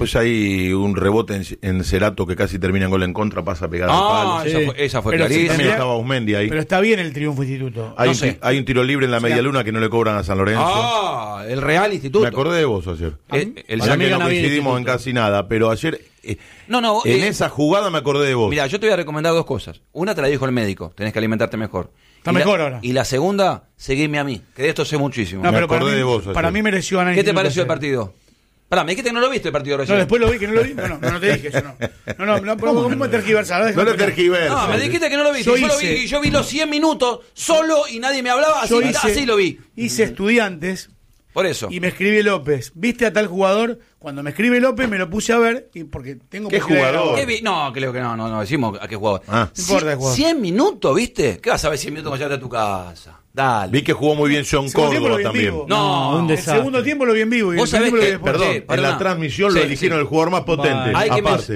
Pues hay un rebote en Cerato que casi termina en gol en contra, pasa pegada al palo. Esa fue Pero clarísima. También estaba Ausmendi ahí. Pero está bien el triunfo Instituto. Hay un tiro libre en la media luna que no le cobran a San Lorenzo. El Real Instituto. Me acordé de vos ayer. Para mí que no coincidimos en casi nada, pero ayer en esa jugada me acordé de vos. Mira, yo te voy a recomendar 2 cosas. Una te la dijo el médico, tenés que alimentarte mejor. Está mejor ahora. Y la segunda, seguime a mí, que de esto sé muchísimo. No, pero me acordé de vos ayer. Para mí mereció ganar. ¿Qué te pareció el partido? Pará, me dijiste que no lo viste el partido recién. No, después lo vi, que no lo vi. No te dije eso, no. ¿Cómo me tergiversar? No le tergiversas. No, me dijiste que no lo viste. Yo vi los 100 minutos solo y nadie me hablaba, así lo vi. Hice Estudiantes. Por eso. Y me escribe López. ¿Viste a tal jugador? Cuando me escribe López me lo puse a ver y porque tengo ¿Qué jugador? No, creo que no decimos a qué jugador. No importa el jugador. 100 minutos, ¿viste? ¿Qué vas a ver 100 minutos cuando llegaste a tu casa? Dale. Vi que jugó muy bien John Córdoba también. No, un desastre. El segundo tiempo lo vi en vivo. Vos sabés que, perdón, en la transmisión lo eligieron el jugador más potente. Hay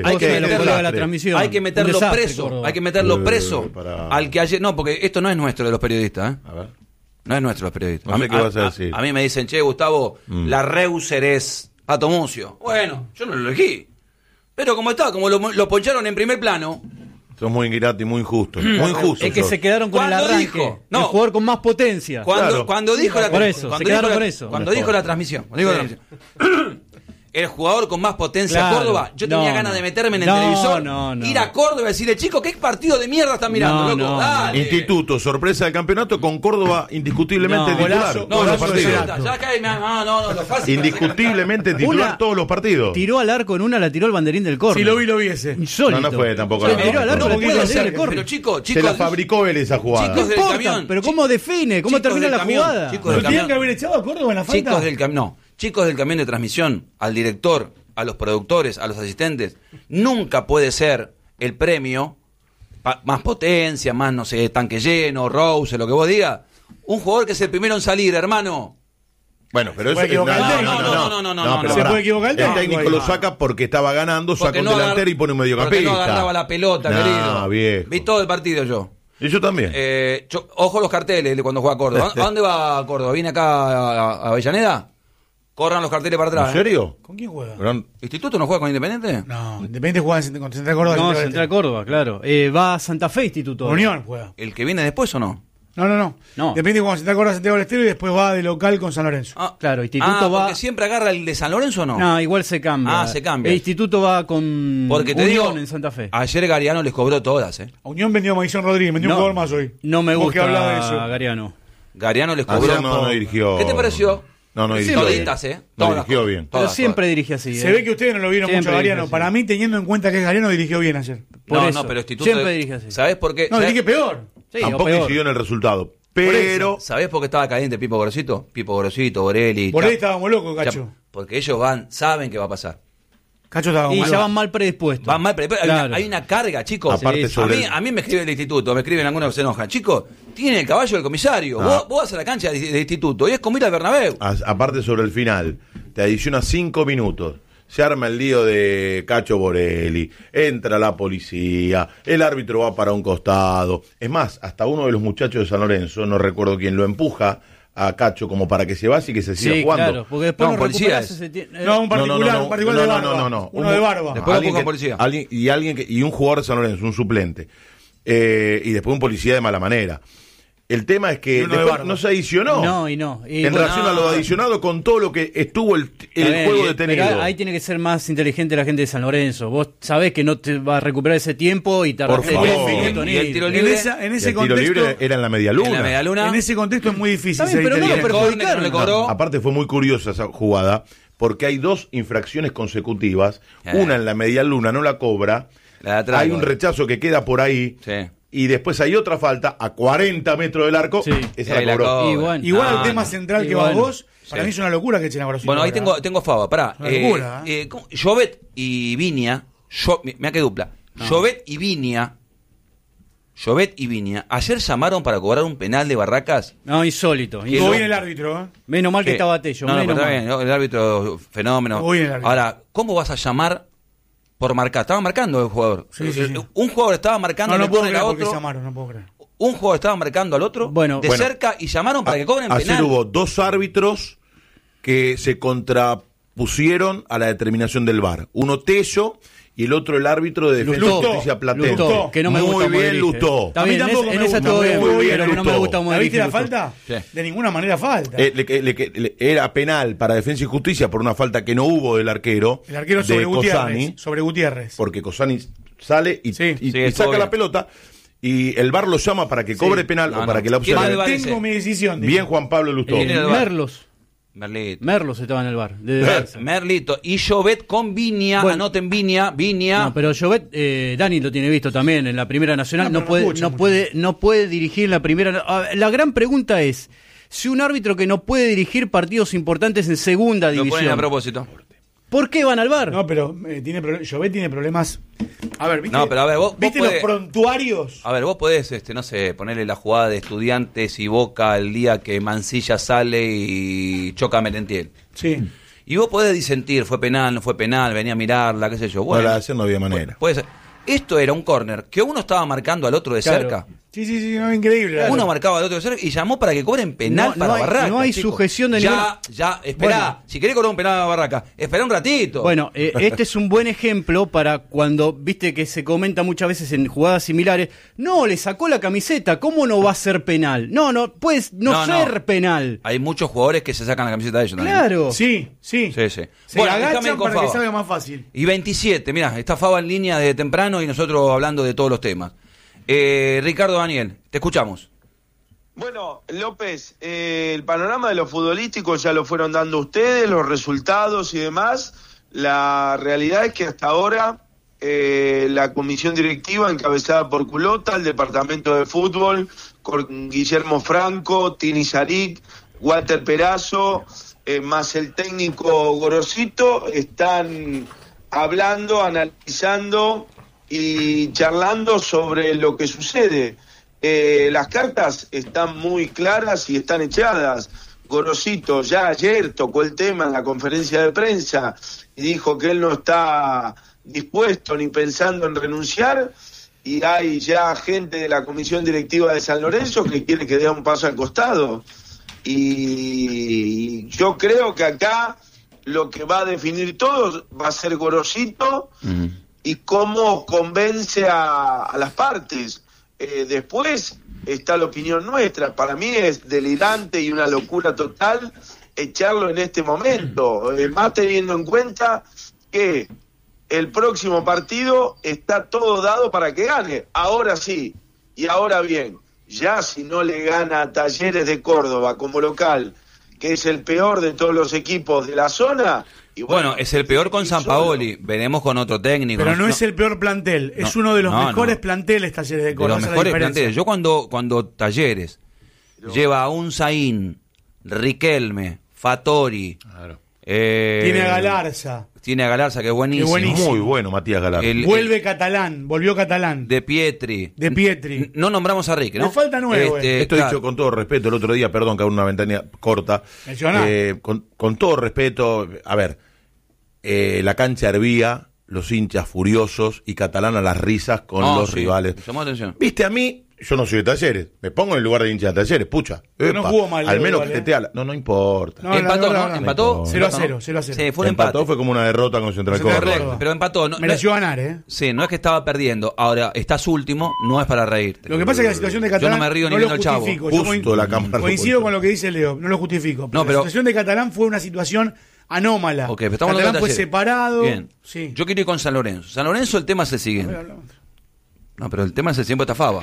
que meterlo preso. Para... Al que ayer. No, porque esto no es nuestro de los periodistas, A ver. No es nuestro de los periodistas. No sé qué vas a decir. A mí me dicen, che, Gustavo, la Reuser es Pato Mucio. Bueno, yo no lo elegí. Pero como lo poncharon en primer plano. Sos muy ingrato y muy injusto. Muy injusto. Es que se quedaron con el arranque. El jugador con más potencia. Cuando dijo la transmisión. El jugador con más potencia, Córdoba. Yo tenía ganas de meterme en el televisor, ir a Córdoba y decirle, chico, ¿qué partido de mierda están mirando, loco? Dale. Instituto, sorpresa del campeonato con Córdoba indiscutiblemente titular. Todos los partidos. Indiscutiblemente titular todos los partidos. Tiró al arco en una, la tiró el banderín del córner. Sí, lo vi ese. Insólito. No fue tampoco. Tiró al arco, la tiró el banderín del córner. Pero chicos, se la fabricó él esa jugada. Chicos del camión. Pero ¿cómo define? ¿Cómo termina la jugada? ¿No tienen que haber echado a Córdoba en la falta? Chicos del camión de transmisión, al director, a los productores, a los asistentes, nunca puede ser el premio más potencia, más, no sé, tanque lleno, Rose, lo que vos digas. Un jugador que es el primero en salir, hermano. Bueno, pero eso no. Se puede equivocar el técnico. El técnico lo saca porque estaba ganando, saca un delantero y pone un mediocampista. Porque no agarraba la pelota, querido. Viejo. Vi todo el partido yo. Y yo también. Ojo los carteles de cuando juega Córdoba. ¿A dónde va Córdoba? ¿Viene acá a Avellaneda? Corran los carteles para atrás. ¿En serio? ¿Con quién juega? ¿Instituto no juega con Independiente? No, Independiente juega con Central Córdoba. No, Central Córdoba, claro. Va a Santa Fe Instituto. Unión juega. ¿El que viene después o no? No. Independiente juega con Central Córdoba, Santiago del Estero y después va de local con San Lorenzo. Claro, Instituto va. ¿Porque siempre agarra el de San Lorenzo o no? No, igual se cambia. Se cambia. El Instituto va con porque te Unión digo, en Santa Fe. Ayer Gariano les cobró todas, A Unión vendió a Maison Rodríguez, vendió un jugador más hoy. No me gusta hablaba de eso. Gariano. Gariano les cobró. No dirigió. ¿Qué te pareció? No dirigió Toditas, bien. No dirigió bien. Pero siempre dirige así. Se ve que ustedes no lo vieron mucho a Gariano. Para mí, teniendo en cuenta que es Gariano, dirigió bien ayer. Pero Instituto siempre dirige así. ¿Sabés por qué? No, dirige peor. Sí, tampoco incidió en el resultado. Pero. ¿Sabés por qué estaba caliente Pipo Gorosito? Borelli. Borelli estaba muy loco, Cacho. Porque ellos saben qué va a pasar. Cacho estaba y ya van mal predispuestos. Hay una carga, chicos. Aparte a mí me escribe el instituto, me escriben algunos que se enojan. Chicos, tiene el caballo del comisario. Vos vas a la cancha de instituto y es como ir al Bernabéu. Aparte sobre el final, te adiciona 5 minutos. Se arma el lío de Cacho Borelli, entra la policía, el árbitro va para un costado. Es más, hasta uno de los muchachos de San Lorenzo, no recuerdo quién, lo empuja a Cacho como para que se vaya y que se siga jugando. Claro, porque después un policía un particular de barba. Uno de barba. Después lo policía. Y un jugador de San Lorenzo, un suplente. Y después un policía de mala manera. El tema es que después no se adicionó. Y en relación a lo adicionado con todo lo que estuvo el juego detenido. Pero ahí tiene que ser más inteligente la gente de San Lorenzo. Vos sabés que no te va a recuperar ese tiempo y te Por favor. Y el tiro libre. En ese el tiro libre era en la media luna. En ese contexto es muy difícil. Pero no lo perjudicaron. Aparte fue muy curiosa esa jugada porque hay 2 infracciones consecutivas. Una en la media luna no la cobra. Hay un rechazo que queda por ahí. Sí. Y después hay otra falta a 40 metros del arco. Esa la cobró. Igual el tema central que va vos, para mí es una locura que echen a Gorosito. Bueno, ahí tengo fava. Pará. Jovet y Viña. Mira qué dupla. Jovet y Viña. Ayer llamaron para cobrar un penal de Barracas. No, insólito. Todo bien el árbitro. Menos mal que estaba Tello. No, pero está bien. El árbitro, fenómeno. Ahora, ¿cómo vas a llamar por marcar? Estaba marcando el jugador. Sí. Un jugador estaba marcando no puedo creer a otro. Llamaron, no puedo creer. Un jugador estaba marcando al otro cerca y llamaron para que cobren penal. Ayer hubo 2 árbitros que se pusieron a la determinación del VAR. Uno Tello y el otro el árbitro de Defensa y Justicia Platense. Lustó, que no me gusta muy bien, Lustó. Está bien, en esa todo bien, pero no me gusta ¿La viste la Lustó. falta? Sí. De ninguna manera falta. Era penal para Defensa y Justicia por una falta que no hubo del arquero. El arquero de sobre Cosani, Gutiérrez. Sobre Gutiérrez. porque Cosani sale y, Sí. y- Sí, y estuvo saca la bien. pelota y el VAR lo llama para que cobre penal No, o para no. que la ¿Quién observe. va al VAR? Tengo mi decisión. dice. Bien Juan Pablo Lustó. ¿Quién era el VAR? Merlos Merlito. estaba en el bar. De defensa. Merlito. Y Jovet con Viña. Bueno. Anoten Viña. No, pero Jovet, Dani lo tiene visto también en la Primera Nacional. No, No, pero puede, no escucha no puede dirigir en la Primera. La gran pregunta es: si un árbitro que no puede dirigir partidos importantes en Segunda Lo ponen a División, propósito. ¿por qué van al bar? No, pero Jovet tiene problemas. A ver, ¿viste? No, pero a ver, vos ¿viste podés- los prontuarios? A ver, vos podés, no sé, ponerle la jugada de Estudiantes y Boca el día que Mansilla sale y choca a Merentiel. Sí. Y vos podés disentir, fue penal, no fue penal, venía a mirarla, qué sé yo. Bueno, Para hacer no había manera. puede ser. Esto era un córner que uno estaba marcando al otro de Claro. cerca. Sí, no, increíble. Uno marcaba al otro de cerca y llamó para que cobren penal No, para no hay- Barraca. no hay chicos. sujeción de ninguna- Ya, esperá. Bueno. Si querés cobrar un penal a Barraca, esperá un ratito. Bueno, este es un buen ejemplo para cuando, viste que se comenta muchas veces en jugadas similares, no, le sacó la camiseta, ¿cómo no va a ser penal? No, puede no ser penal. Hay muchos jugadores que se sacan la camiseta de ellos también. Claro. Sí. Sí. Se Bueno, déjame agachan con para que Fava. salga más fácil. Y 27, mirá, está Fava en línea desde temprano y nosotros hablando de todos los temas. Ricardo Daniel, te escuchamos. Bueno, López, el panorama de lo futbolístico ya lo fueron dando ustedes, los resultados y demás. La realidad es que hasta ahora la comisión directiva encabezada por Culota, el departamento de fútbol, con Guillermo Franco, Tini Zaric, Walter Perazo, más el técnico Gorosito, están hablando, analizando y charlando sobre lo que sucede. Las cartas están muy claras y están echadas. Gorosito ya ayer tocó el tema en la conferencia de prensa y dijo que él no está dispuesto ni pensando en renunciar, y hay ya gente de la comisión directiva de San Lorenzo que quiere que dé un paso al costado. Y yo creo que acá lo que va a definir todo va a ser Gorosito y cómo convence a las partes. Después está la opinión nuestra. Para mí es delirante y una locura total echarlo en este momento, más teniendo en cuenta que el próximo partido está todo dado para que gane. Ahora sí, y ahora bien, ya si no le gana a Talleres de Córdoba como local, que es el peor de todos los equipos de la zona. Y Bueno, es el peor con Sampaoli. Veremos con otro técnico. Pero no es el peor plantel, es uno de los mejores planteles Talleres de De Córdoba. los esa es la mejores diferencia. planteles. Yo cuando Talleres lleva a un Zain, Riquelme, Fattori, Tiene a Galarza, tiene a Galarza, que es buenísimo. Qué buenísimo. Muy bueno, Matías Galarza. vuelve Catalán, volvió Catalán, De Pietri. de Pietri. No nombramos a Rick, ¿no? Le falta 9. Esto claro. dicho con todo respeto, el otro día, perdón que abro una ventana corta. Mencioná. Con todo respeto, a ver, la cancha hervía, los hinchas furiosos y Catalán a las risas con No, los sí, rivales. llamó la atención. Viste, a mí, yo no soy de Talleres, me pongo en el lugar de hincha de Talleres, pucha. Pero no epa, jugó mal, al menos igual, que te ala. No importa. No, Empató, la ¿no? verdad, Empató. 0-0, 0-0. Sí, fue un Empató, empate. fue como una derrota con Central Central Córdoba. Córdoba. Pero empató. No, Mereció ganar, Sí, no es que estaba perdiendo. Ahora, estás último, no es para reírte. Lo que pasa es que la situación de Catalán Yo no me río ni lo viendo al Chavo. justifico. Yo Justo la cámara coincido lo con lo que dice Leo, no lo justifico. No, La pero- situación de Catalán fue una situación anómala. Ok, pero estamos Catalán hablando de fue Talleres. separado. Bien. Sí. Yo quiero ir con San Lorenzo. San Lorenzo, el tema es el siguiente. No, pero el tema es el tiempo estafaba.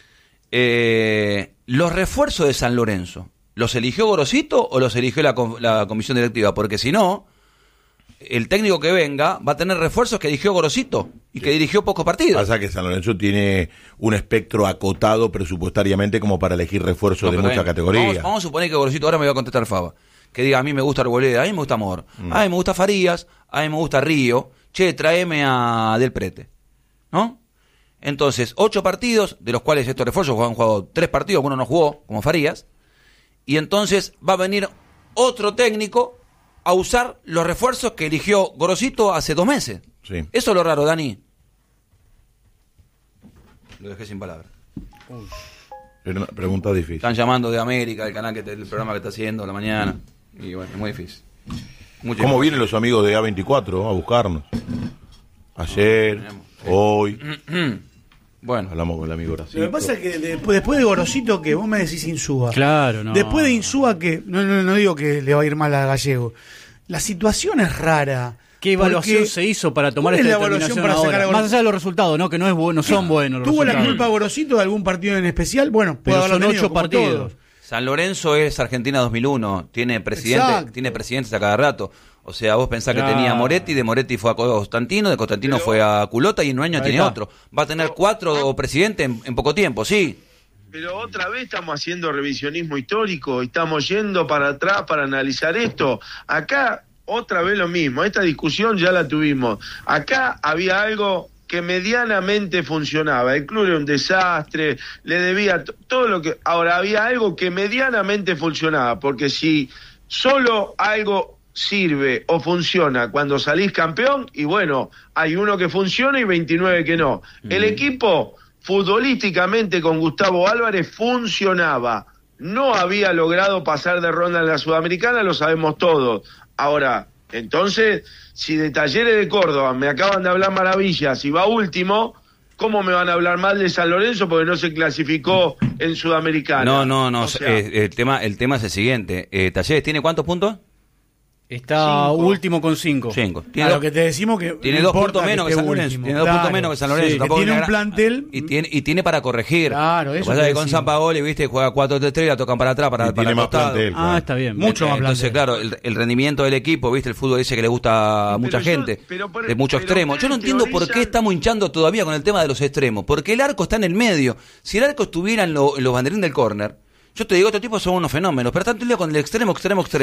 Los refuerzos de San Lorenzo, ¿los eligió Gorosito o los eligió la comisión directiva? Porque si no, el técnico que venga va a tener refuerzos que eligió Gorosito y que dirigió pocos partidos. Pasa que San Lorenzo tiene un espectro acotado presupuestariamente como para elegir refuerzos No, de pero mucha ven, categoría. Vamos a suponer que Gorosito, ahora me va a contestar Fava, que diga, a mí me gusta Arboleda, a mí me gusta Amor, a mí me gusta Farías, a mí me gusta Río, che, tráeme a Del Prete, ¿no? Entonces, 8 partidos, de los cuales estos refuerzos han jugado 3 partidos, uno no jugó, como Farías, y entonces va a venir otro técnico a usar los refuerzos que eligió Gorosito hace 2 meses. Sí. Eso es lo raro, Dani. Lo dejé sin palabras. Pero una pregunta difícil. Están llamando de América, del canal, el programa que está haciendo a la mañana, y bueno, es muy difícil. ¿Cómo vienen los amigos de A24 a buscarnos? Ayer, hoy. Bueno, hablamos con el amigo Horacio. Lo que pasa es que después de Gorosito, que vos me decís Insúa. Claro, no. Después de Insúa, que no digo que le va a ir mal a Gallego. La situación es rara. ¿Qué evaluación se hizo para tomar esta determinación ahora? Más allá de los resultados, ¿no? Que no es bueno, son buenos los ¿Tuvo resultados. la culpa Gorosito de algún partido en especial? Bueno, pero son 8 partidos. Todos. San Lorenzo es Argentina 2001, tiene presidentes a cada rato. O sea, vos pensás que tenía Moretti, de Moretti fue a Constantino, de Constantino fue a Culota y en un año tiene otro. Va a tener 4 presidentes en poco tiempo, sí. Pero otra vez estamos haciendo revisionismo histórico, estamos yendo para atrás para analizar esto. Acá, otra vez lo mismo, esta discusión ya la tuvimos. Acá había algo que medianamente funcionaba. El club era un desastre, le debía todo lo que... Ahora, había algo que medianamente funcionaba, porque si solo algo sirve o funciona cuando salís campeón, y bueno, hay uno que funciona y 29 que no. El equipo futbolísticamente con Gustavo Álvarez funcionaba, no había logrado pasar de ronda en la Sudamericana, lo sabemos todos. Ahora, entonces, si de Talleres de Córdoba me acaban de hablar maravillas y va último, ¿cómo me van a hablar mal de San Lorenzo porque no se clasificó en Sudamericana? No, o sea, el tema es el siguiente. ¿Talleres tiene cuántos puntos? Está 5. último con 5. 5. A lo que te decimos que tiene no 2 importa puntos menos que San Lorenzo. último. Tiene 2 puntos menos que San Lorenzo. Sí, que Tampoco tiene es un una gran- plantel. Y tiene para corregir. Claro, Lo que eso pasa te es que con decimos. San Paoli, viste, juega 4-3-3 y la tocan para atrás, para tiene el más costado. plantel, claro. Está bien. Mucho más Entonces, plantel. claro, el rendimiento del equipo, viste, el fútbol dice que le gusta a mucha Pero yo- gente, pero de mucho extremo. Yo no entiendo por qué estamos hinchando todavía con el tema de los extremos, porque el arco está en el medio. Si el arco estuviera en los banderines del córner, yo te digo, estos tipos son unos fenómenos, pero tanto con el extremo,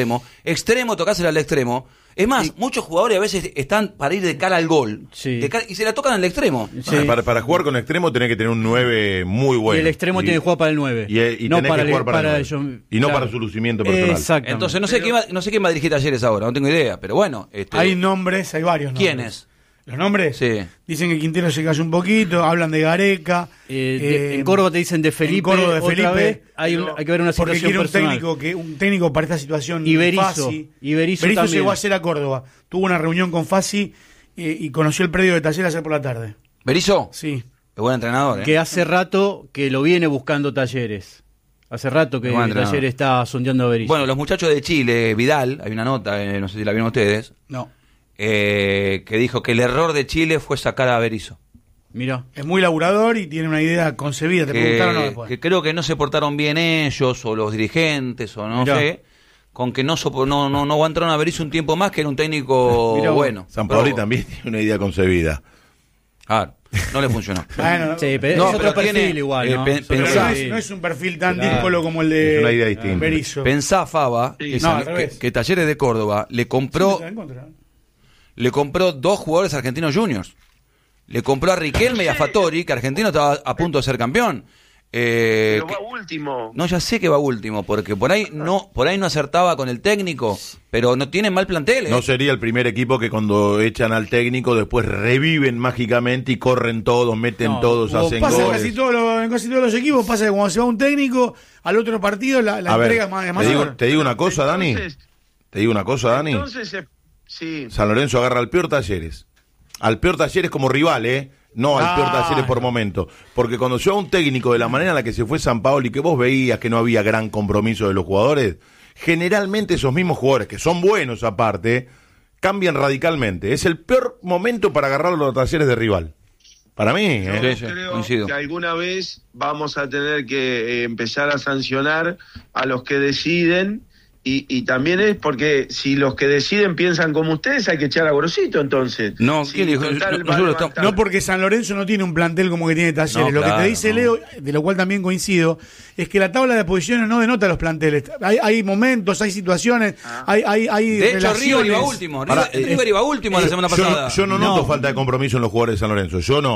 tocásela al extremo. Es más, muchos jugadores a veces están para ir de cara al gol, Sí. y se la tocan al extremo. Sí. Para jugar con extremo tenés que tener un 9 muy bueno. Y el extremo tiene que jugar para el 9. Y no tenés para que jugar para el 9. ellos. Y no Claro. para su lucimiento personal. Exactamente. Entonces no sé quién va a dirigir Talleres ahora, no tengo idea, pero bueno. Hay nombres, hay varios nombres. ¿Quiénes? ¿Los nombres? Sí. Dicen que Quintero se cayó un poquito, hablan de Gareca. En Córdoba te dicen de Felipe. En Córdoba de otra Felipe. vez. Hay que ver una Porque situación quiere personal. un técnico para esta situación. Y Berizzo. Fassi. Berizzo Berizzo también. llegó ayer a Córdoba. Tuvo una reunión con Fassi y conoció el predio de Talleres ayer por la tarde. ¿Berizzo? Sí. Es buen entrenador, ¿eh? Que hace rato que lo viene buscando Talleres. Hace rato que Es buen entrenador. Talleres está sondeando a Berizzo. Bueno, los muchachos de Chile, Vidal, hay una nota, no sé si la vieron ustedes, No. que dijo que el error de Chile fue sacar a Berizzo. Mira. Es muy laburador y tiene una idea concebida. ¿Te preguntaron o no después? Que creo que no se portaron bien ellos, o los dirigentes, o no Mirá. sé, con que no aguantaron a Berizzo un tiempo más, que era un técnico Mirá vos. bueno. San Paoli Pero- también tiene una idea concebida. Ah, no le funcionó. Bueno, Sí, pero No, es otro pero tiene, perfil igual, ¿no? pe- Es otro pero pensá- no perfil. es un perfil tan Claro. díscolo como el de Es una idea distinta. Berizzo. Pensá, Fava, Sí. que, No, al revés. que Talleres de Córdoba le Sí, compró está en contra. le compró 2 jugadores argentinos juniors. Le compró a Riquelme y a Fattori, que Argentino estaba a punto de ser campeón. pero va último. No, ya sé que va último, porque por ahí no acertaba con el técnico, pero no tienen mal plantel. ¿eh? No sería el primer equipo que cuando echan al técnico después reviven mágicamente y corren todos, meten No, todos, Como hacen pasa en goles. en casi todos los equipos, pasa que cuando se va un técnico, al otro partido la A ver, entrega es más te digo una cosa, Dani. Entonces- Te digo una cosa, Dani. Entonces, sí. San Lorenzo agarra al peor Talleres. Al peor Talleres como rival, ¿eh? No al peor Talleres por momento. Porque cuando se va un técnico de la manera en la que se fue San Paoli, que vos veías que no había gran compromiso de los jugadores, generalmente esos mismos jugadores, que son buenos aparte, cambian radicalmente. Es el peor momento para agarrar a los Talleres de rival. Para mí, ¿eh? Sí, sí, Creo coincido. que alguna vez vamos a tener que empezar a sancionar a los que deciden y también es porque si los que deciden piensan como ustedes hay que echar a Gorosito entonces. No, Si ¿quién dijo? total Nosotros va a estamos- levantar. No porque San Lorenzo no tiene un plantel como que tiene Talleres. No, Lo que claro, te dice no. Leo, de lo cual también coincido, es que la tabla de posiciones no denota los planteles. Hay momentos, hay situaciones, hay De hecho, relaciones. River iba último. Pará, River iba último la semana pasada. Yo no noto falta de compromiso en los jugadores de San Lorenzo. Yo no.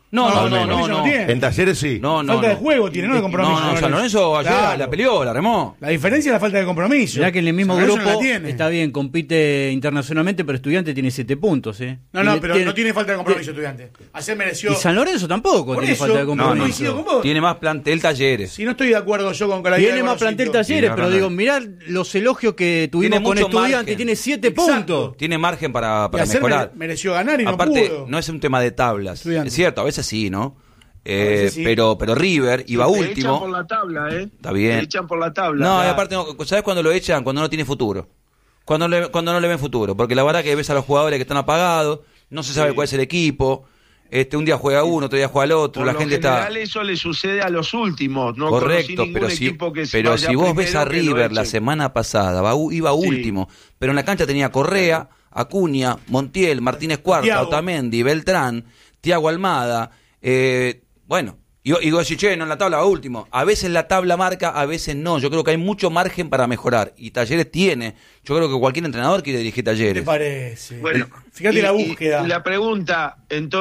No. tiene. En Talleres sí. Falta de juego tiene, no de compromiso. No, San Lorenzo ayer la peleó, la remó. La diferencia es la falta de compromiso. Mirá que en el mismo San Lorenzo grupo no la tiene. está bien, compite internacionalmente, pero Estudiante tiene 7 puntos. No, pero no tiene falta de compromiso, Estudiante. Ayer mereció. Y San Lorenzo tampoco Por tiene eso, falta de no compromiso. coincido con vos. Tiene más plantel Talleres. Si no estoy de acuerdo yo con la idea Tiene de más plantel Gorosito. Talleres, Sí, pero no. digo, mirá los elogios que tuvimos Tiene con mucho Estudiante, margen. tiene 7 Exacto. puntos. Tiene margen para Y ayer mejorar. mereció ganar y no Aparte, pudo. no es un tema de tablas. Estudiante. Es cierto, a veces sí, ¿no? veces sí. Pero River iba Te echan último. por la tabla, Está bien. Te echan por la tabla. No, y Claro. aparte, ¿sabes cuándo lo echan? Cuando no tiene futuro. Cuando no le ven futuro. Porque la verdad que ves a los jugadores que están apagados, no se sabe cuál es el equipo. Un día juega uno, otro día juega el otro. Por La lo gente general está. eso le sucede a los últimos. No Correcto, conocí ningún pero si, equipo que se pero vaya si vos ves primero a que lo River la echen. semana pasada, iba último, pero en la cancha tenía Correa, Acuña, Montiel, Martínez Cuarta, Thiago. Otamendi, Beltrán, Thiago Almada, bueno, y vos decís, che, no, en la tabla va último. A veces la tabla marca, a veces no. Yo creo que hay mucho margen para mejorar. Y Talleres tiene. Yo creo que cualquier entrenador quiere dirigir ¿Qué te Talleres. parece? Bueno, Fíjate la búsqueda. Y la pregunta,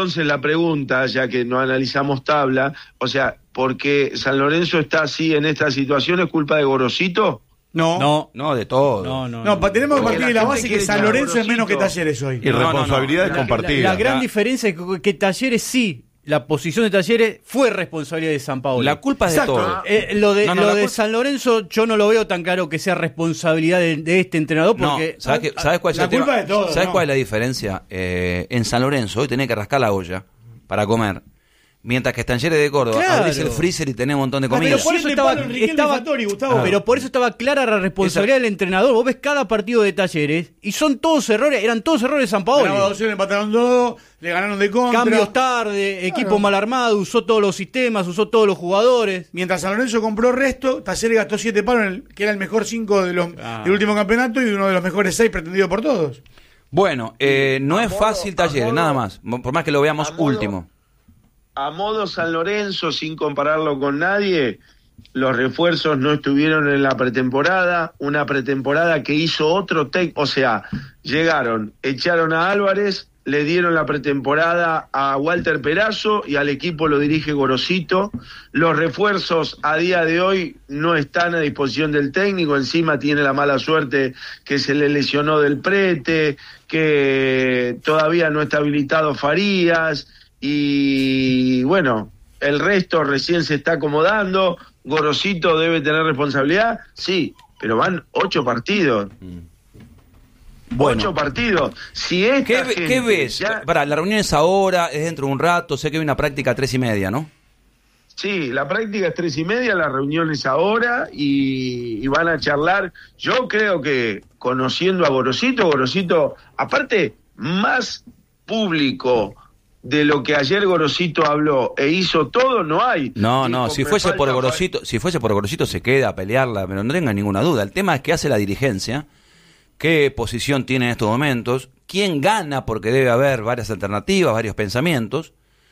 ya que no analizamos tabla, o sea, ¿por qué San Lorenzo está así en esta situación? ¿Es culpa de Gorosito? No. No, de todo. No, tenemos que Porque partir la de la gente base que quiere San echar a Lorenzo es menos que Gorosito. Talleres hoy. Y responsabilidades compartidas. La gran diferencia es que Talleres sí, la posición de Talleres fue responsabilidad de San Paolo. La culpa es de Exacto. todo. Lo de, No, lo la de culpa- San Lorenzo yo no lo veo tan claro que sea responsabilidad de este entrenador No, porque ¿sabes cuál es la el tema? culpa de todo, ¿Sabes ¿no? cuál es la diferencia? En San Lorenzo hoy tenés que rascar la olla para comer. Mientras que en Talleres de Córdoba Claro. abrís el freezer y tenés un montón de pero comida. por eso estaba Fattori, Gustavo. pero por eso estaba clara la responsabilidad del entrenador. Vos ves cada partido de Talleres y son todos errores, eran todos errores de San Ganaba Paolo. 2-0, empataron 2, le ganaron de contra. Cambios tarde, equipo mal armado, usó todos los sistemas, usó todos los jugadores. Mientras San Lorenzo compró resto, Talleres gastó 7 palos, que era el mejor 5 del último campeonato y uno de los mejores 6 pretendido por todos. Bueno, no es fácil Talleres, nada más. Por más que lo veamos a modo- último. A modo San Lorenzo, sin compararlo con nadie, los refuerzos no estuvieron en la pretemporada, una pretemporada que hizo otro técnico, o sea, llegaron, echaron a Álvarez, le dieron la pretemporada a Walter Perazo y al equipo lo dirige Gorosito. Los refuerzos a día de hoy no están a disposición del técnico, encima tiene la mala suerte que se le lesionó Del Prete, que todavía no está habilitado Farías, y bueno, el resto recién se está acomodando. Gorosito debe tener responsabilidad, sí, pero van 8 partidos. Bueno. 8 partidos. Si esta ¿Qué gente ves? ya- La reunión es ahora, es dentro de un rato. Sé que hay una práctica a 3:30, ¿no? Sí, la práctica es 3:30, la reunión es ahora y van a charlar. Yo creo que conociendo a Gorosito, aparte, más público de lo que ayer Gorosito habló e hizo todo, no hay. No, Dijo, si "Me fuese por falta Gorosito se queda a pelearla, pero no tenga ninguna duda. El tema es qué hace la dirigencia, qué posición tiene en estos momentos, quién gana, porque debe haber varias alternativas, varios pensamientos,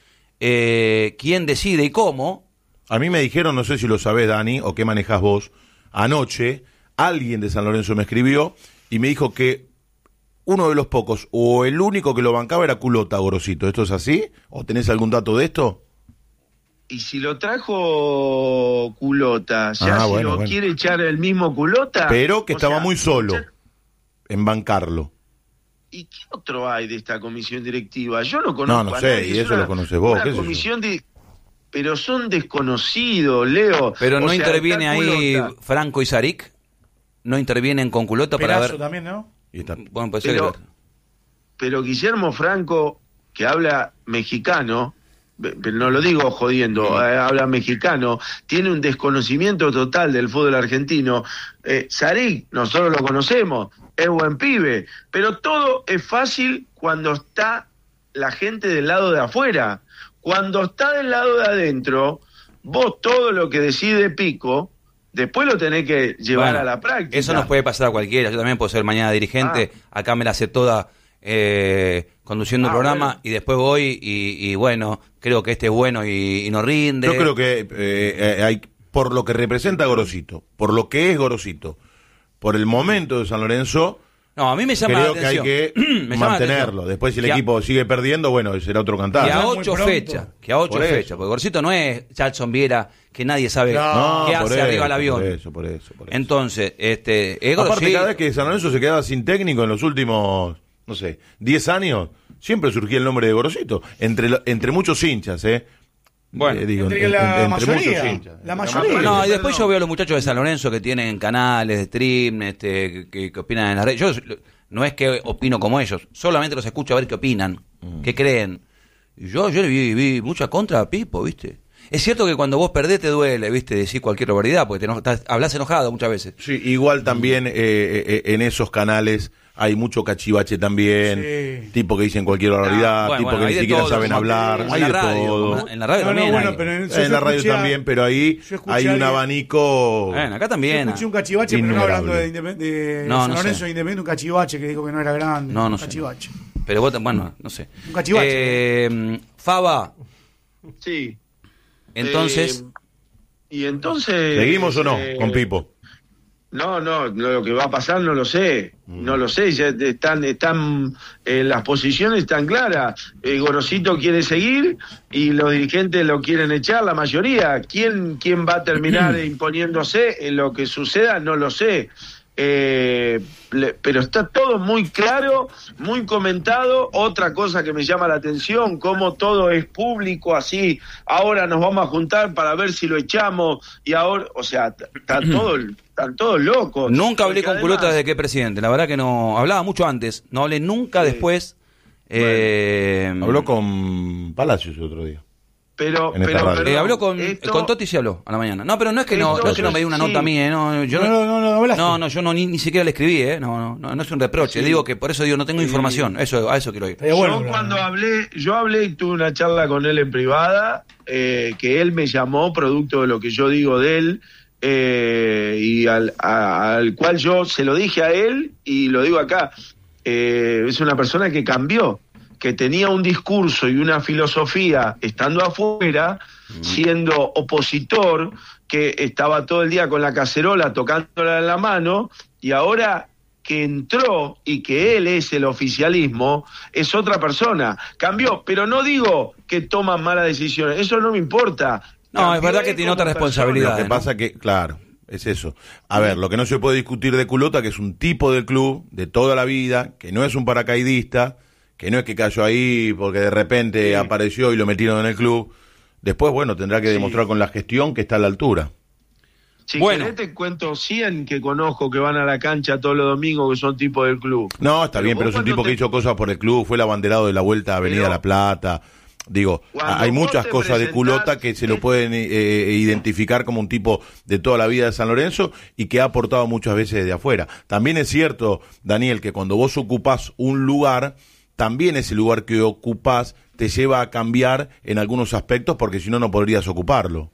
quién decide y cómo. A mí me dijeron, no sé si lo sabés, Dani, o qué manejás vos, anoche alguien de San Lorenzo me escribió y me dijo que uno de los pocos, o el único que lo bancaba era Culota, Gorosito. ¿Esto es así? ¿O tenés algún dato de esto? Y si lo trajo Culota, ya si bueno, lo bueno. quiere echar el mismo Culota. Pero que o estaba sea, muy solo ya- en bancarlo. ¿Y qué otro hay de esta comisión directiva? Yo no conozco No a sé, nadie, y es eso lo conoces vos, una qué sé yo. comisión pero son desconocidos, Leo. Pero O no sea, interviene está ahí Culota, Franco y Sarik, no intervienen con Culota para Perazo ver. también, ¿no? Y está. Bueno, puede ser. pero Guillermo Franco, que habla mexicano, pero no lo digo jodiendo, habla mexicano, tiene un desconocimiento total del fútbol argentino. Sarik, nosotros lo conocemos, es buen pibe, pero todo es fácil cuando está la gente del lado de afuera. Cuando está del lado de adentro, vos todo lo que decide Pico, después lo tenés que llevar Bueno, a la práctica. Eso nos puede pasar a cualquiera. Yo también puedo ser mañana dirigente. Acá me la sé toda conduciendo el programa bueno. y después voy y bueno, creo que este es bueno y no rinde. Yo creo que hay, por lo que representa Gorosito, por lo que es Gorosito, por el momento de San Lorenzo, No, a mí me llama Creo la que hay atención. que Me llama la mantenerlo. atención. Después si el Que a- equipo sigue perdiendo, bueno, será otro cantar. Que a Muy 8 pronto. fechas, Por eso. porque Gorosito no es Charlson Viera, que nadie sabe No, qué por hace eso, arriba del avión. Por eso. Entonces, es Aparte, Gorosito. cada vez que San Lorenzo se quedaba sin técnico en los últimos, no sé, 10 años, siempre surgía el nombre de Gorosito. Entre muchos hinchas, Bueno, Entre la mayoría, muchos hinchas. la mayoría. No, y después yo veo a los muchachos de San Lorenzo que tienen canales de stream, que opinan en las redes. Yo no es que opino como ellos, solamente los escucho a ver qué opinan, qué creen. Y yo le vi mucha contra a Pipo, ¿viste? Es cierto que cuando vos perdés te duele, ¿viste? Decir cualquier barbaridad, porque hablás enojado muchas veces. Sí, igual también en esos canales hay mucho cachivache también, Sí. tipo que dicen cualquier barbaridad, Bueno, tipo bueno, que hay ni de siquiera todo, saben como hablar, en hay la de radio, todo. en la radio también bueno, hay. pero En la radio también, pero ahí yo escuché hay a un alguien- abanico. Bueno, acá Yo también. escuché un cachivache, pero no Innumerable. hablando de No, San no Lorenzo sé. Independiente, un cachivache que dijo que no era grande. No un sé. cachivache. Pero vos, bueno, no sé. Un cachivache. Faba, Sí. entonces... Y entonces... ¿Seguimos o no con Pipo? No, lo que va a pasar no lo sé, no lo sé, ya están las posiciones están claras. Gorosito quiere seguir y los dirigentes lo quieren echar, la mayoría. ¿Quién va a terminar imponiéndose? En lo que suceda no lo sé. Pero está todo muy claro, muy comentado. Otra cosa que me llama la atención, cómo todo es público, así, ahora nos vamos a juntar para ver si lo echamos, y ahora, o sea, están todos locos. Nunca hablé Porque con además- Culota desde que es presidente. La verdad que no. Hablaba mucho antes. No hablé nunca después. Habló con Palacios el otro día. Pero, en esta radio. perdón, habló con esto- Totti, sí habló a la mañana. No, pero no es que no es que no me dio una Sí. nota a mí, no, yo No hablaste. no, yo ni siquiera le escribí, no es un reproche. Sí. Digo que por eso digo no tengo información. A eso quiero ir. Estaría bueno yo hablar, cuando ¿no? hablé y tuve una charla con él en privada, que él me llamó producto de lo que yo digo de él, y al cual yo se lo dije a él y lo digo acá, es una persona que cambió, que tenía un discurso y una filosofía estando afuera, siendo opositor, que estaba todo el día con la cacerola tocándola en la mano, y ahora que entró y que él es el oficialismo, es otra persona. Cambió, pero no digo que toman malas decisiones, eso no me importa. No, Cambió es verdad que él tiene como otra persona. responsabilidad. Lo que ¿no? pasa que, claro, es eso. A ver, lo que no se puede discutir de Culota, que es un tipo del club de toda la vida, que no es un paracaidista, que no es que cayó ahí porque de repente apareció y lo metieron en el club. Después, bueno, tendrá que demostrar con la gestión que está a la altura. Si Bueno. querés te cuento 100 que conozco que van a la cancha todos los domingos que son tipos del club. No, está bien, vos pero es un cuando tipo que te- hizo cosas por el club, fue el abanderado de la Vuelta a Avenida Pero- La Plata. Digo, Cuando hay vos muchas te cosas de presentás- Culota que se lo pueden identificar como un tipo de toda la vida de San Lorenzo y que ha aportado muchas veces de afuera. También es cierto, Daniel, que cuando vos ocupás un lugar, también ese lugar que ocupás te lleva a cambiar en algunos aspectos porque si no, no podrías ocuparlo.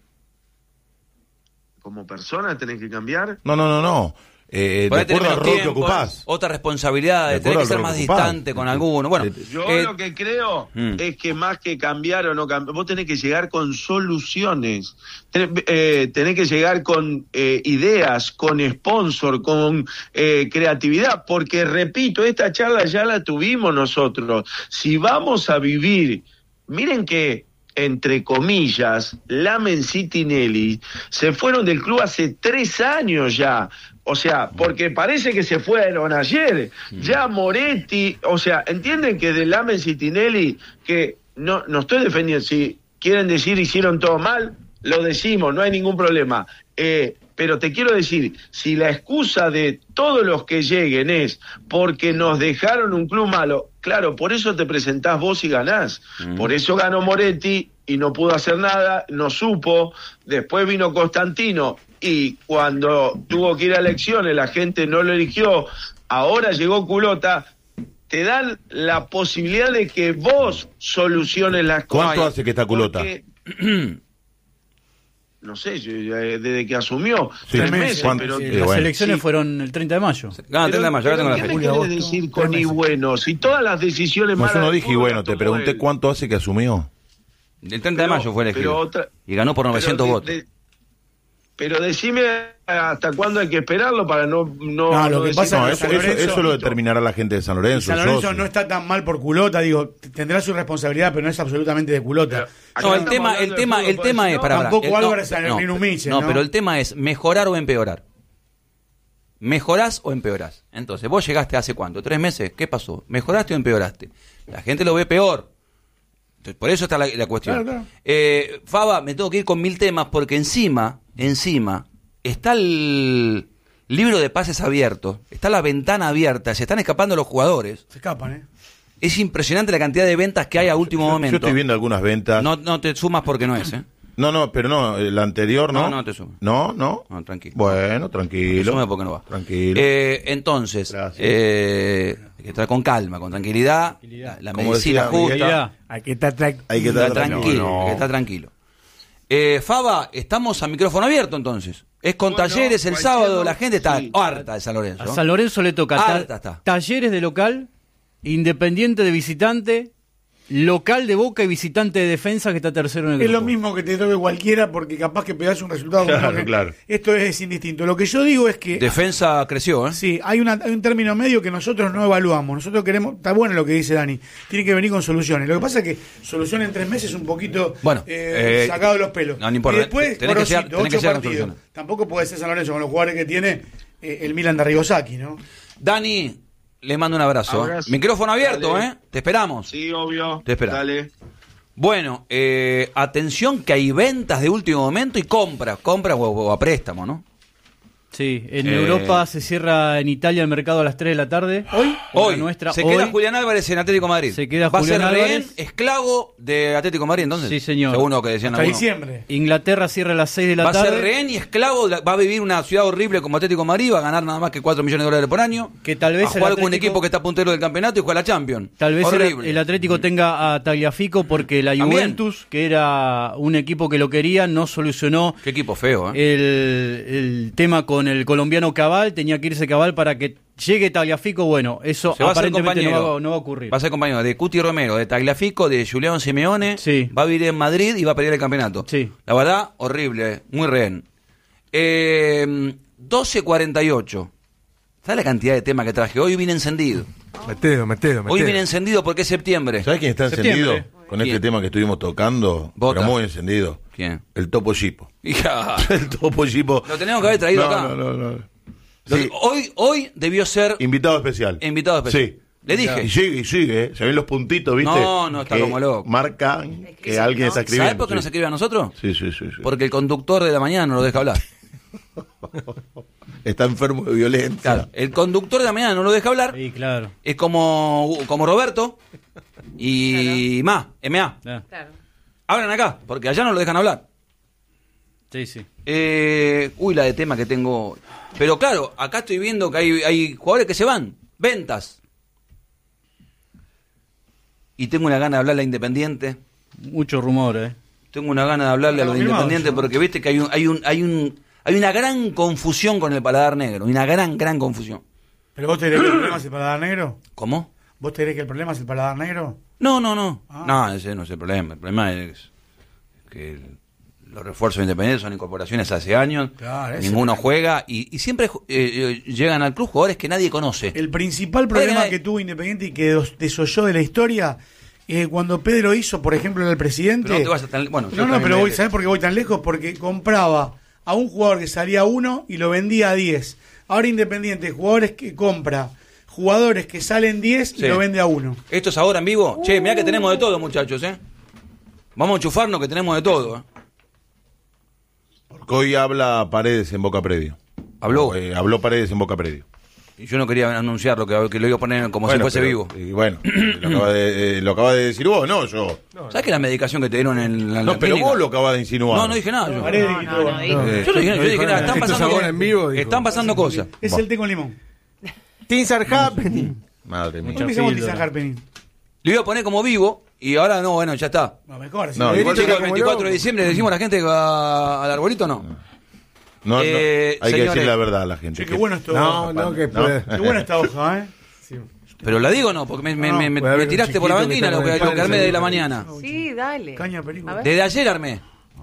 Como persona tenés que cambiar. No. De Podés tener acuerdo al menos rol que tiempo, ocupás. otra responsabilidad, De tener que acuerdo ser al más rol que ocupás. distante con alguno. Bueno, Yo eh, lo que creo Mm. es que más que cambiar o no cambiar, vos tenés que llegar con soluciones, tenés que llegar con ideas, con sponsor, con creatividad, porque repito, esta charla ya la tuvimos nosotros. Si vamos a vivir, miren que entre comillas, Lamen Citinelli se fueron del club hace 3 años ya. O sea, porque parece que se fueron ayer. Ya Moretti, o sea, entienden que de Lamen Citinelli, que no estoy defendiendo, si quieren decir hicieron todo mal, lo decimos, no hay ningún problema. Pero te quiero decir, si la excusa de todos los que lleguen es porque nos dejaron un club malo, claro, por eso te presentás vos y ganás. Por eso ganó Moretti y no pudo hacer nada, no supo. Después vino Constantino y cuando tuvo que ir a elecciones la gente no lo eligió. Ahora llegó Culota. Te dan la posibilidad de que vos soluciones las cosas. ¿Cuánto hace que está Culota? Porque- no sé, desde que asumió, Sí. 3 meses, ¿Cuánto? pero... Sí, Las bueno. elecciones Sí. fueron el 30 de mayo. gana 30 de mayo, acá tengo la ¿Qué fecha. me Julio, querés agosto, decir con 3 y meses. bueno? Si todas las decisiones No, malas yo no del dije y fútbol bueno, las te tomó pregunté él. cuánto hace que asumió. El 30 de mayo fue elegido. pero otra- Y ganó por 900 pero votos. pero decime hasta cuándo hay que esperarlo para no lo que decir- pasa No, es que eso, San Lorenzo- eso lo determinará la gente de San Lorenzo. San el Lorenzo socio. no está tan mal por culota, digo, tendrá su responsabilidad, pero no es absolutamente de culota. Acá No, el estamos tema, hablando el de tema, fútbol, el tema pues, es ¿no? para Tampoco Álvarez en un Miche, ¿no? pero el tema es mejorar o empeorar. ¿Mejorás o empeorás? Entonces, vos llegaste hace cuánto, 3 meses, ¿qué pasó? ¿Mejoraste o empeoraste? La gente lo ve peor. Entonces, por eso está la cuestión. Claro. Faba, me tengo que ir con 1000 temas porque encima está el libro de pases abierto, está la ventana abierta, se están escapando los jugadores. Se escapan, ¿eh? Es impresionante la cantidad de ventas que hay a último momento. Yo estoy viendo algunas ventas. No te sumas porque no es, ¿eh? No, pero no, el anterior no. No te sumo. No. No, tranquilo. Bueno, Te tranquilo. sume porque no va. Tranquilo. Entonces, Gracias. hay que estar con calma, con tranquilidad. La Como medicina decía Miguel, justa. Hay que estar Hay que Está estar tranquilo, No. hay que estar tranquilo. Faba, estamos a micrófono abierto entonces. Es con Bueno, Talleres el cualquier sábado, no- la gente está sí. harta de San Lorenzo. A San Lorenzo le toca Harta está. Talleres de local, Independiente de visitante, local de Boca y visitante de Defensa que está tercero en el Es grupo. lo mismo que te toque cualquiera porque capaz que pegás un resultado. Claro, que- claro. Esto es indistinto. Lo que yo digo es que Defensa creció, ¿eh? sí, hay un término medio que nosotros no evaluamos. Nosotros queremos, está bueno lo que dice Dani, tiene que venir con soluciones. Lo que pasa es que solución en 3 meses es un poquito Bueno, sacado de los pelos. no importa, Y después, tenés que llegar- Gorosito, tenés que 8 llegar con partidos. soluciones. Tampoco puede ser San Lorenzo con los jugadores que tiene el Milan de Rigosaki, ¿no? Dani, le mando un abrazo. Abrazo. Micrófono abierto, Dale. ¿eh? Te esperamos. Sí, obvio. Te espera. Dale. Bueno, atención que hay ventas de último momento y compras o a préstamo, ¿no? Sí, en Europa se cierra en Italia el mercado a las 3 de la tarde. Hoy nuestra, se hoy. queda Julián Álvarez en Atlético de Madrid. Se queda ¿Va Julián a ser rehén, Álvarez. esclavo de Atlético de Madrid entonces? Sí, señor. Según lo que decían Hasta algunos. diciembre. Inglaterra cierra a las 6 de la Va a tarde. ser rehén y esclavo, va a vivir una ciudad horrible como Atlético de Madrid, va a ganar nada más que 4 millones de dólares por año. Que tal vez a jugar el con un Atlético- equipo que está puntero del campeonato y juega la Champions. Tal vez Horrible. el Atlético tenga a Tagliafico porque la También. Juventus, que era un equipo que lo quería, no solucionó Qué equipo feo, ¿eh? el tema con el colombiano Cabal. Tenía que irse Cabal para que llegue Tagliafico. Bueno, eso Se va a ser aparentemente compañero. no va a ocurrir. Va a ser compañero de Cuti Romero, de Tagliafico, de Julián Simeone. Sí. Va a vivir en Madrid y va a pelear el campeonato. Sí. La verdad, horrible, muy rehén. 12:48. ¿Sabes la cantidad de temas que traje? Hoy vine encendido. Metelo. Hoy vine encendido porque es septiembre. ¿Sabes quién está Septiembre. encendido? Con ¿Quién? este tema que estuvimos tocando. Bota. Pero muy encendido. ¿Quién? El Topo Chipo. Hija, El Topo Chipo. lo tenemos que haber traído No, acá. no. Sí. Hoy debió ser Invitado especial. invitado especial. Sí. Le dije. Y sigue, ¿eh? Se ven los puntitos, ¿viste? No, está Que como loco. Marcan que Escribe, alguien ¿no? está escribiendo. ¿Sabes por qué sí. nos escribe a nosotros? Sí. Porque el conductor de la mañana no lo deja hablar. Está enfermo de violencia. Claro, el conductor de la mañana no lo deja hablar. Sí, claro. Es como Roberto y MA. Ah, Claro. Hablan acá, porque allá no lo dejan hablar. sí, sí. La de tema que tengo. Pero claro, acá estoy viendo que hay jugadores que se van. Ventas. Y tengo una gana de hablarle a Independiente. Mucho rumor, Tengo una gana de hablarle a los de Confirmado, Independiente ¿no? porque viste que hay una gran confusión con el paladar negro. Una gran confusión. ¿Pero vos te crees que el problema es el paladar negro? ¿Cómo? ¿Vos te crees que el problema es el paladar negro? No. Ah. No, ese no es el problema. El problema es que los refuerzos de Independiente son incorporaciones hace años. Claro, ese Ninguno es el juega y siempre llegan al club jugadores que nadie conoce. El principal problema Oigan, que tuvo Independiente y que desoyó de la historia es cuando Pedro hizo, por ejemplo, era el presidente. Pero no te vayas tan- bueno, yo no, también pero me- ¿sabés por qué voy tan lejos? Porque compraba a un jugador que salía a 1 y lo vendía a 10. Ahora Independiente, jugadores que compra, jugadores que salen 10 y Sí. lo vende a 1. ¿Esto es ahora en vivo? Che, mirá que tenemos de todo, muchachos, ¿eh? Vamos a enchufarnos que tenemos de todo, ¿eh? Porque hoy habla Paredes en Boca Predio. Habló. Habló Paredes en Boca Predio. Y yo no quería anunciar que lo iba a poner como si Bueno, fuese pero- vivo. Y bueno, lo acaba de decir vos, no yo. ¿Sabes que la medicación que te dieron en la No, pero clínica? vos lo acabas de insinuar. No dije nada yo. Paredes No, y no, todo. no, dijo. Yo dije nada, están Esto es pasando ahora cosas. en vivo, dijo. Están pasando cosas. Es el té con limón. Things are happening. Madre mía. ¿Por qué hicimos píldora. Tizan Harpening? Lo iba a poner como vivo y ahora no, bueno, ya está. No, mejor. No, sí. igual Che, que el 24 de diciembre le decimos a la gente que va al arbolito, ¿no? No, hay que señores. decir la verdad a la gente. Che, qué bueno esto. No, que puede. Qué buena esta hoja, ¿eh? Pero la digo no, porque me puede haber un tiraste por la chiquito que banquina está lo con el que padre armé de la seguro. mañana. Sí, dale. Caña película. A ver. Desde ayer armé.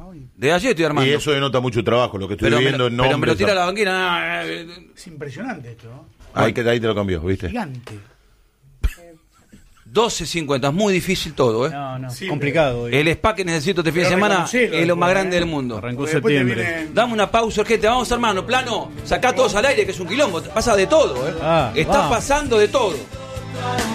hoy. De ayer estoy armando. Y eso denota mucho trabajo, lo que estoy pero viendo en nombres. pero me lo tira a la banquina. Es impresionante esto, ¿no? Ahí te lo cambió, ¿viste? Gigante. 12.50, es muy difícil todo, ¿eh? No, Sí, complicado. hoy. El spa que necesito este fin de Pero semana reconocelo es lo más después, grande del mundo. Arrancó Porque después te septiembre. vienen- Dame una pausa, urgente. Vamos, hermano. Plano, sacá todos al aire, que es un quilombo. Pasa de todo, ¿eh? Ah, Está vamos. pasando de todo.